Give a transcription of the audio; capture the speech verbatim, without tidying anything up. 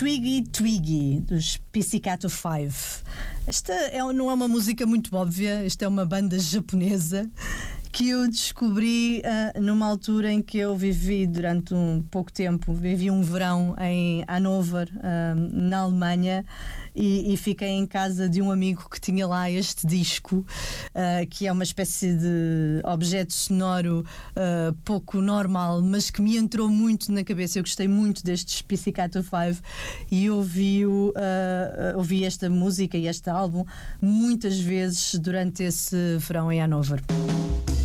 Twiggy Twiggy, dos Pizzicato Five. Esta é, não é uma música muito óbvia, esta é uma banda japonesa que eu descobri uh, numa altura em que eu vivi durante um pouco tempo, vivi um verão em Hannover, uh, na Alemanha, e, e fiquei em casa de um amigo que tinha lá este disco, uh, que é uma espécie de objeto sonoro uh, pouco normal, mas que me entrou muito na cabeça. Eu gostei muito destes Pizzicato Five e ouvi, uh, uh, ouvi esta música e este álbum muitas vezes durante esse verão em Hannover.